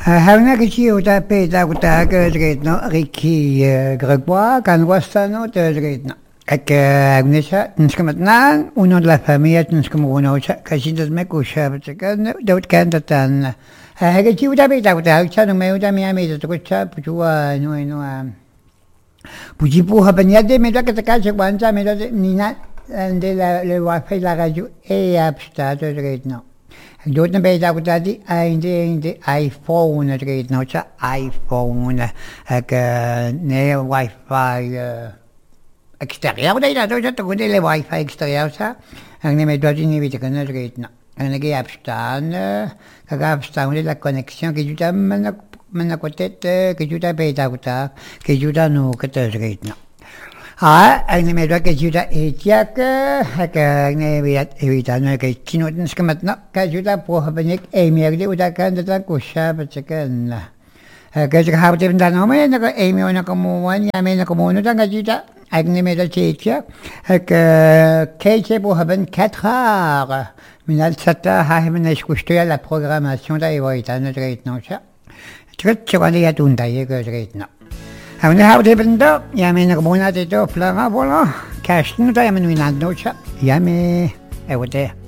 Havna kichi uta peta uta gedretno Ricky Gregoire canwastano gedretno. Agnesha nskamatnan uno de la familia nskamunocha kashindas mekusha btkan dot kantatan. Hagichi uta peta uta chanu me uta mi amiga tucha puchua no Pujipu habanyade me da katakacha wanta me da nina de la le wifi la radio e apsta gedretno. Doet een beetje dat de iPhone het reed nou iPhone nee wifi exterieur dat toch de wifi exterieur sa en neem dat niet weet ik het reed nou en ik heb staan de la connexion que je me côté que je t'appelle que je t'anu que te reed nou en neem dat que je etiak nee weet dat que chino skemat no que je pohabenik emergde udakan dat kusha beteken que je hebt even danome na emi ona como wan ya me na como no dan que je en neem dat etiak que je pohaben 4 heures minal sata ha men escuché la programmation da evoita no reed no cha tret wali ya tunda ye que reed no En we houden even dat. Ja, mijn gewoon uit het opvlagen. Voilà. Kersten, dat hebben we niet aan het noodzaak. Ja, mee. En wat